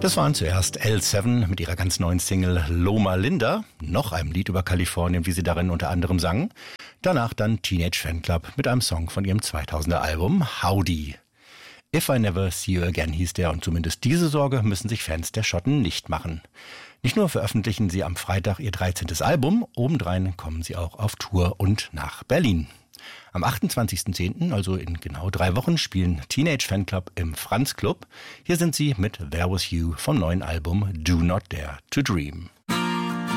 Das waren zuerst L7 mit ihrer ganz neuen Single Loma Linda, noch einem Lied über Kalifornien, wie sie darin unter anderem sangen. Danach dann Teenage Fanclub mit einem Song von ihrem 2000er Album Howdy. If I Never See You Again hieß der, und zumindest diese Sorge müssen sich Fans der Schotten nicht machen. Nicht nur veröffentlichen sie am Freitag ihr 13. Album, obendrein kommen sie auch auf Tour und nach Berlin. Am 28.10., also in genau 3 Wochen, spielen Teenage Fanclub im Franz Club. Hier sind sie mit There Was You vom neuen Album Do Not Dare to Dream.